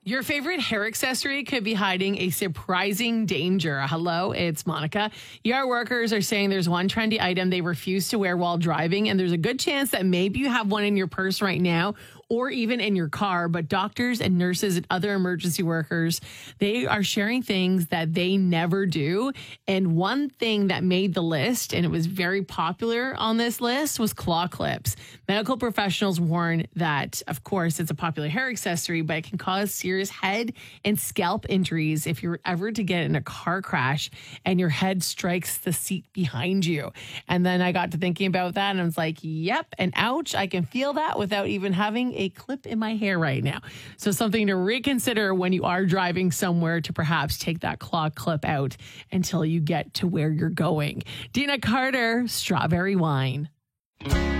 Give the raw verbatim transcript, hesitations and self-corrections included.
Your favorite hair accessory could be hiding a surprising danger. Hello, it's Monica. Yard workers are saying there's one trendy item they refuse to wear while driving, and there's a good chance that maybe you have one in your purse right now or even in your car. But doctors and nurses and other emergency workers, they are sharing things that they never do. And one thing that made the list, and it was very popular on this list, was claw clips. Medical professionals warn that, of course, it's a popular hair accessory, but it can cause serious head and scalp injuries if you're ever to get in a car crash and your head strikes the seat behind you. And then I got to thinking about that and I was like, yep, and ouch, I can feel that without even having a clip in my hair right now. So something to reconsider when you are driving somewhere, to perhaps take that claw clip out until you get to where you're going. Dina Carter, Strawberry Wine.